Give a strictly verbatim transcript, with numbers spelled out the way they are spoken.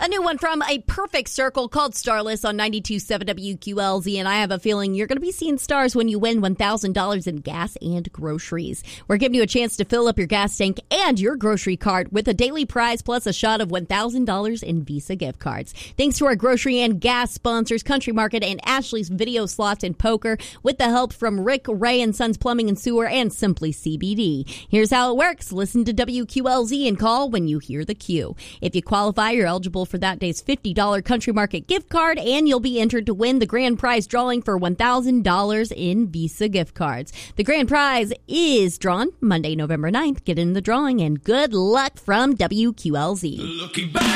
A new one from A Perfect Circle called Starless on ninety-two point seven W Q L Z, and I have a feeling you're going to be seeing stars when you win one thousand dollars in gas and groceries. We're giving you a chance to fill up your gas tank and your grocery cart with a daily prize plus a shot of one thousand dollars in Visa gift cards. Thanks to our grocery and gas sponsors, Country Market and Ashley's Video Slots and Poker, with the help from Rick, Ray and Sons Plumbing and Sewer and Simply C B D. Here's how it works. Listen to W Q L Z and call when you hear the cue. If you qualify, you're eligible for that day's fifty dollars Country Market gift card, and you'll be entered to win the grand prize drawing for one thousand dollars in Visa gift cards. The grand prize is drawn Monday, November ninth. Get in the drawing, and good luck from W Q L Z. Looking back.